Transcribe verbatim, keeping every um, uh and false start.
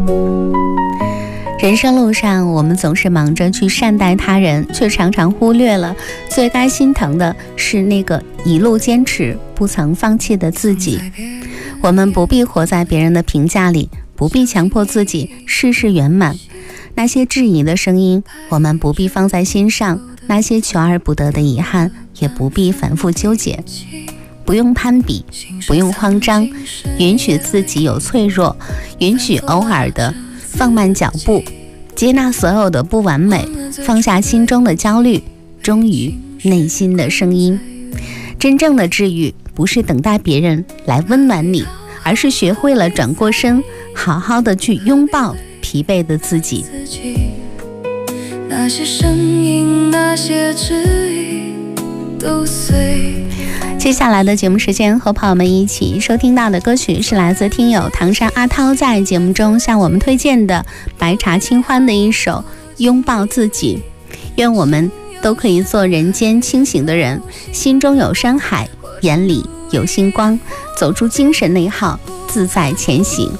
人生路上，我们总是忙着去善待他人，却常常忽略了最该心疼的是那个一路坚持不曾放弃的自己。我们不必活在别人的评价里，不必强迫自己事事圆满。那些质疑的声音，我们不必放在心上；那些求而不得的遗憾，也不必反复纠结。不用攀比，不用慌张，允许自己有脆弱，允许偶尔的放慢脚步，接纳所有的不完美，放下心中的焦虑，忠于内心的声音。真正的治愈不是等待别人来温暖你，而是学会了转过身，好好的去拥抱疲惫的自己。 那些声音，那些质疑都随。 接下来的节目时间，和朋友们一起收听到的歌曲是来自听友唐山阿涛在节目中向我们推荐的白茶清欢的一首《拥抱自己》。愿我们都可以做人间清醒的人，心中有山海，眼里有星光，走出精神内耗，自在前行。